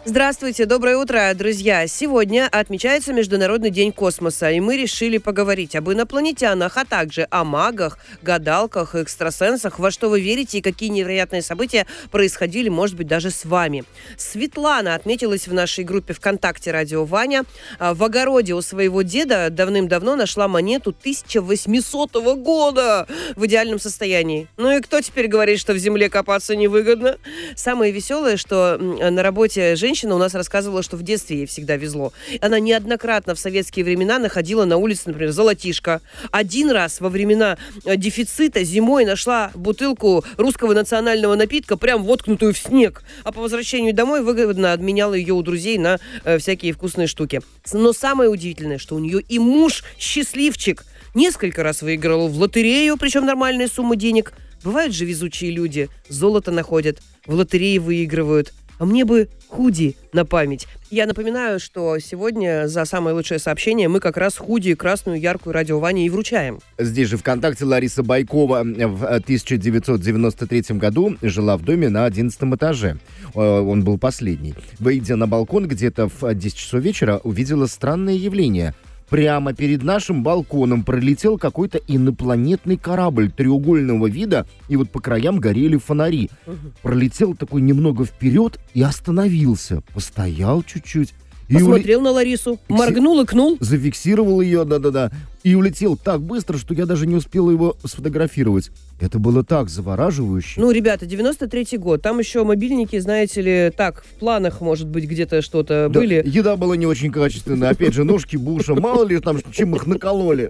Здравствуйте, доброе утро, друзья! Сегодня отмечается Международный день космоса, и мы решили поговорить об инопланетянах, а также о магах, гадалках, экстрасенсах, во что вы верите и какие невероятные события происходили, может быть, даже с вами. Светлана отметилась в нашей группе ВКонтакте «Радио Ваня». В огороде у своего деда давным-давно нашла монету 1800 года в идеальном состоянии. Ну и кто теперь говорит, что в земле копаться невыгодно? Самое веселое, что на работе женщина у нас рассказывала, что в детстве ей всегда везло. Она неоднократно в советские времена находила на улице, например, золотишко. Один раз во времена дефицита зимой нашла бутылку русского национального напитка, прям воткнутую в снег. А по возвращению домой выгодно обменяла ее у друзей на всякие вкусные штуки. Но самое удивительное, что у нее и муж счастливчик. Несколько раз выиграл в лотерею, причем нормальные суммы денег. Бывают же везучие люди. Золото находят, в лотерее выигрывают. А мне бы худи на память. Я напоминаю, что сегодня за самое лучшее сообщение мы как раз худи, красную, яркую «Радио Ваня» и вручаем. Здесь же ВКонтакте Лариса Байкова в 1993 году жила в доме на 11 этаже. Он был последний. Выйдя на балкон где-то в 10 часов вечера, увидела странное явление. Прямо перед нашим балконом пролетел какой-то инопланетный корабль треугольного вида, и вот по краям горели фонари. Пролетел такой немного вперед и остановился. Постоял чуть-чуть. Посмотрел на Ларису, моргнул, икнул. Зафиксировал ее, да-да-да. И улетел так быстро, что я даже не успел его сфотографировать. Это было так завораживающе. Ну, ребята, 93-й год. Там еще мобильники, знаете ли, так, в планах, может быть, где-то что-то да, были. Еда была не очень качественная. Опять же, ножки Буша. Мало ли там, чем их накололи.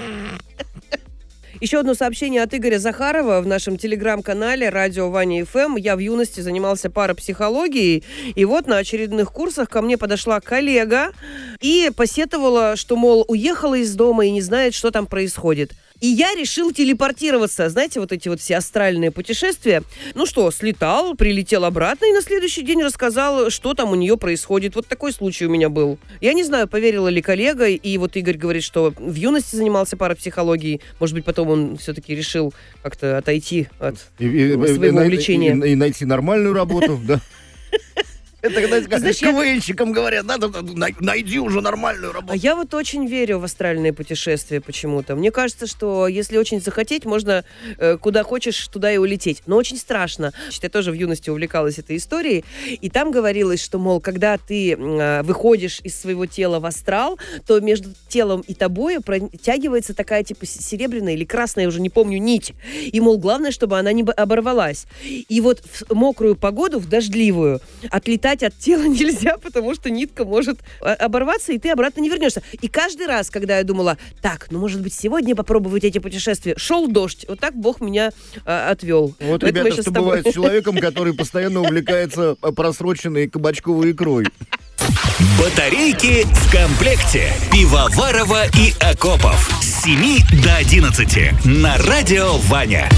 Еще одно сообщение от Игоря Захарова в нашем телеграм-канале «Радио Ваня ФМ». Я в юности занимался парапсихологией, и вот на очередных курсах ко мне подошла коллега и посетовала, что, мол, уехала из дома и не знает, что там происходит. И я решил телепортироваться. Знаете, вот эти вот все астральные путешествия. Ну что, слетал, прилетел обратно и на следующий день рассказал, что там у нее происходит. Вот такой случай у меня был. Я не знаю, поверила ли коллега, и вот Игорь говорит, что в юности занимался парапсихологией. Может быть, потом он все-таки решил как-то отойти от своего увлечения. И найти нормальную работу, да. Это, знаете, как КВНщикам говорят, найди уже нормальную работу. А я вот очень верю в астральные путешествия почему-то. Мне кажется, что если очень захотеть, можно куда хочешь, туда и улететь. Но очень страшно. Я тоже в юности увлекалась этой историей. И там говорилось, что, мол, когда ты выходишь из своего тела в астрал, то между телом и тобой протягивается такая, типа, серебряная или красная, я уже не помню, нить. И, мол, главное, чтобы она не оборвалась. И вот в мокрую погоду, в дождливую, отлетать от тела нельзя, потому что нитка может оборваться, и ты обратно не вернешься. И каждый раз, когда я думала, так, ну, может быть, сегодня попробовать эти путешествия, шел дождь. Вот так Бог меня отвел. Вот, поэтому, ребята, что бывает с человеком, который постоянно увлекается просроченной кабачковой икрой. Батарейки в комплекте. Пивоварова и Акопов. С 7 до 11 на Радио Ваня.